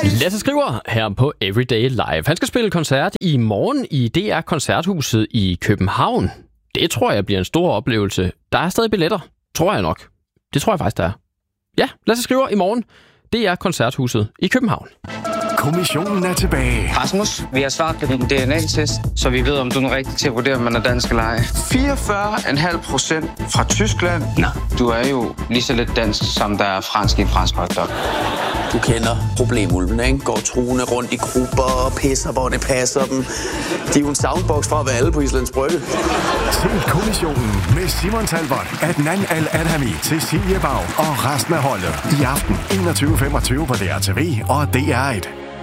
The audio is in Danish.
Lasse Skriver her på Everyday Live. Han skal spille koncert i morgen i DR Koncerthuset i København. Det tror jeg bliver en stor oplevelse. Der er stadig billetter, tror jeg nok. Det tror jeg faktisk, der er. Ja, Lasse Skriver i morgen. DR Koncerthuset i København. Kommissionen er tilbage. Rasmus, vi har svaret på din DNA-test, så vi ved, om du er rigtig til at vurdere, om man er dansk eller ej. 44,5% fra Tyskland. Nå, du er jo lige så lidt dansk, som der er fransk i en fransk hotdog. Du kender problemulven, ikke? Går truende rundt i grupper og pisser, hvor det passer dem. De er jo en soundbox fra at være alle på Islands Brygge. Se Kommissionen med Simon Talbot, Adnan Al-Adhami, Cecilie Bag og resten af holdet. I aften 21.25 på DRTV og DR1.